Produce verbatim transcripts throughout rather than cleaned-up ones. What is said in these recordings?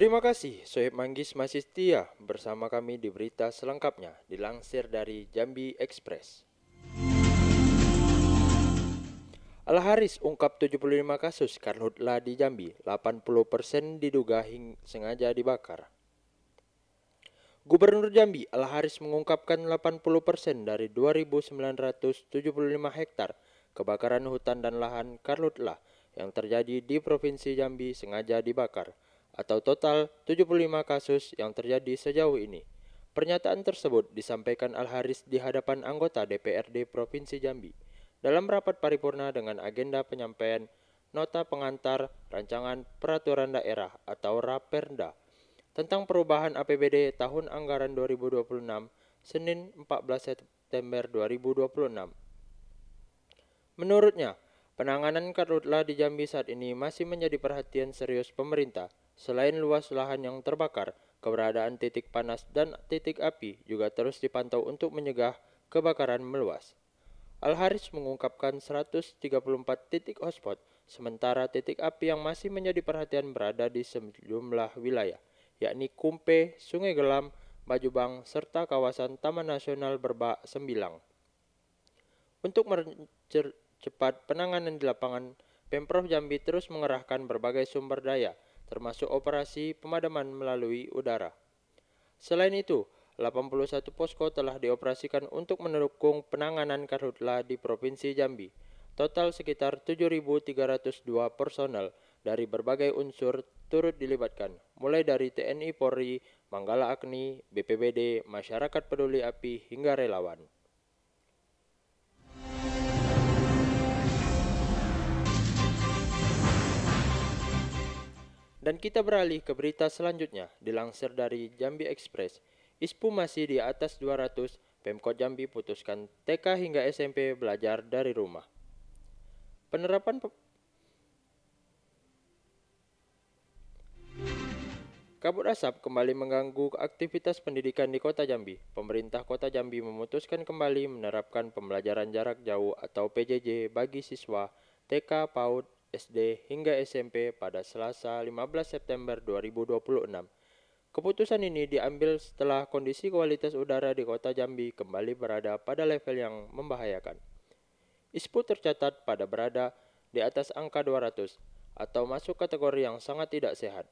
Terima kasih, Soeb Manggis masih setia bersama kami di berita selengkapnya, dilansir dari Jambi Express. Al-Haris ungkap tujuh puluh lima kasus karhutla di Jambi, delapan puluh persen diduga hing sengaja dibakar. Gubernur Jambi Al-Haris mengungkapkan delapan puluh persen dari dua ribu sembilan ratus tujuh puluh lima hektar kebakaran hutan dan lahan karhutla yang terjadi di Provinsi Jambi sengaja dibakar, atau total tujuh puluh lima kasus yang terjadi sejauh ini. Pernyataan tersebut disampaikan Al-Haris di hadapan anggota D P R D Provinsi Jambi dalam rapat paripurna dengan agenda penyampaian nota pengantar rancangan peraturan daerah atau Raperda tentang perubahan A P B D tahun anggaran dua ribu dua puluh enam, Senin empat belas September dua ribu dua puluh enam. Menurutnya, penanganan karhutla di Jambi saat ini masih menjadi perhatian serius pemerintah. Selain luas lahan yang terbakar, keberadaan titik panas dan titik api juga terus dipantau untuk mencegah kebakaran meluas. Al-Haris mengungkapkan seratus tiga puluh empat titik hotspot, sementara titik api yang masih menjadi perhatian berada di sejumlah wilayah, yakni Kumpe, Sungai Gelam, Bajubang, serta kawasan Taman Nasional Berbak Sembilang. Untuk mempercepat penanganan di lapangan, Pemprov Jambi terus mengerahkan berbagai sumber daya, termasuk operasi pemadaman melalui udara. Selain itu, delapan puluh satu posko telah dioperasikan untuk mendukung penanganan karhutla di Provinsi Jambi. Total sekitar tujuh ribu tiga ratus dua personel dari berbagai unsur turut dilibatkan, mulai dari T N I Polri, Manggala Agni, B P B D, masyarakat peduli api, hingga relawan. Dan kita beralih ke berita selanjutnya, dilansir dari Jambi Express. I S P U masih di atas dua ratus, Pemkot Jambi putuskan T K hingga S M P belajar dari rumah. Penerapan pe Kabut asap kembali mengganggu aktivitas pendidikan di Kota Jambi. Pemerintah Kota Jambi memutuskan kembali menerapkan pembelajaran jarak jauh atau P J J bagi siswa T K, PAUD, S D hingga S M P pada Selasa lima belas September dua ribu dua puluh enam. Keputusan ini diambil setelah kondisi kualitas udara di Kota Jambi kembali berada pada level yang membahayakan. I S P U tercatat pada berada di atas angka dua ratus atau masuk kategori yang sangat tidak sehat.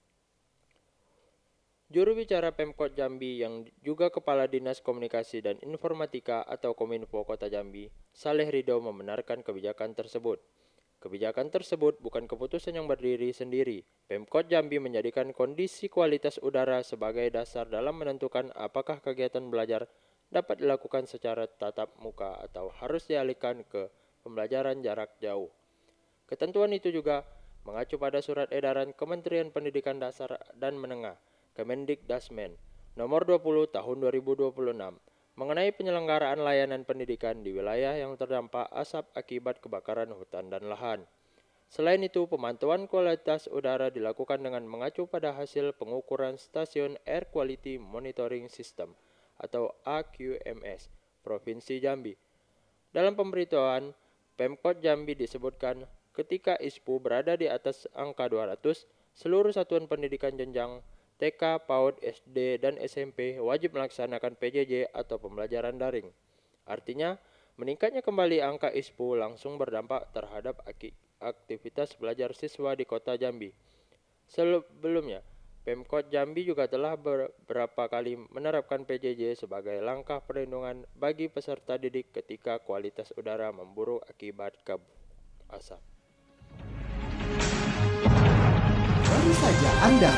Juru bicara Pemkot Jambi yang juga Kepala Dinas Komunikasi dan Informatika atau Kominfo Kota Jambi, Saleh Ridho, membenarkan kebijakan tersebut. Kebijakan tersebut bukan keputusan yang berdiri sendiri. Pemkot Jambi menjadikan kondisi kualitas udara sebagai dasar dalam menentukan apakah kegiatan belajar dapat dilakukan secara tatap muka atau harus dialihkan ke pembelajaran jarak jauh. Ketentuan itu juga mengacu pada surat edaran Kementerian Pendidikan Dasar dan Menengah, Kemendikdasmen, nomor dua puluh tahun dua ribu dua puluh enam, mengenai penyelenggaraan layanan pendidikan di wilayah yang terdampak asap akibat kebakaran hutan dan lahan. Selain itu, pemantauan kualitas udara dilakukan dengan mengacu pada hasil pengukuran Stasiun Air Quality Monitoring System atau A Q M S Provinsi Jambi. Dalam pemberitahuan, Pemkot Jambi disebutkan ketika I S P U berada di atas angka dua ratus, seluruh satuan pendidikan jenjang T K, PAUD, S D, dan S M P wajib melaksanakan P J J atau pembelajaran daring. Artinya, meningkatnya kembali angka I S P U langsung berdampak terhadap aktivitas belajar siswa di Kota Jambi. Sebelumnya, Pemkot Jambi juga telah beberapa kali menerapkan P J J sebagai langkah perlindungan bagi peserta didik ketika kualitas udara memburuk akibat kabut asap. Baru saja Anda